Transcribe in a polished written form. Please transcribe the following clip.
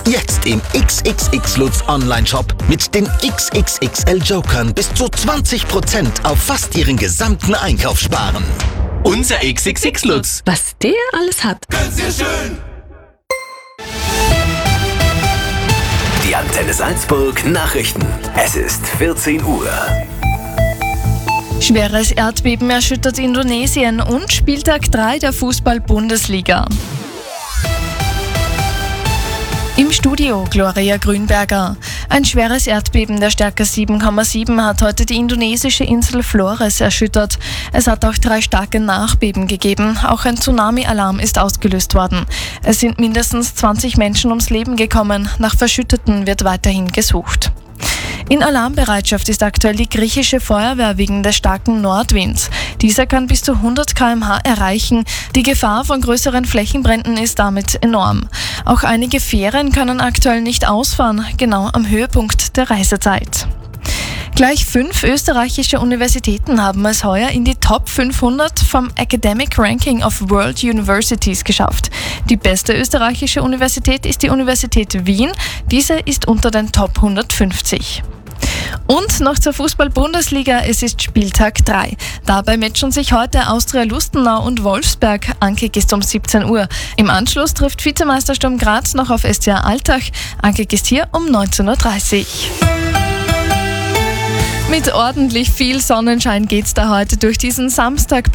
Jetzt im XXX Lutz Online-Shop mit den XXXL Jokern bis zu 20% auf fast Ihren gesamten Einkauf sparen. Unser XXX Lutz. Was der alles hat. Ganz sehr schön. Die Antenne Salzburg Nachrichten. Es ist 14 Uhr. Schweres Erdbeben erschüttert Indonesien und Spieltag 3 der Fußball-Bundesliga. Im Studio Gloria Grünberger. Ein schweres Erdbeben der Stärke 7,7 hat heute die indonesische Insel Flores erschüttert. Es hat auch 3 starke Nachbeben gegeben. Auch ein Tsunami-Alarm ist ausgelöst worden. Es sind mindestens 20 Menschen ums Leben gekommen. Nach Verschütteten wird weiterhin gesucht. In Alarmbereitschaft ist aktuell die griechische Feuerwehr wegen des starken Nordwinds. Dieser kann bis zu 100 km/h erreichen. Die Gefahr von größeren Flächenbränden ist damit enorm. Auch einige Fähren können aktuell nicht ausfahren, genau am Höhepunkt der Reisezeit. Gleich 5 österreichische Universitäten haben es heuer in die Top 500 vom Academic Ranking of World Universities geschafft. Die beste österreichische Universität ist die Universität Wien. Diese ist unter den Top 150. Und noch zur Fußball-Bundesliga, es ist Spieltag 3. Dabei matchen sich heute Austria Lustenau und Wolfsberg. Ankick ist um 17 Uhr. Im Anschluss trifft Vizemeister Sturm Graz noch auf SCA Altach. Ankick ist hier um 19.30 Uhr. Mit ordentlich viel Sonnenschein geht's da heute durch diesen Samstag.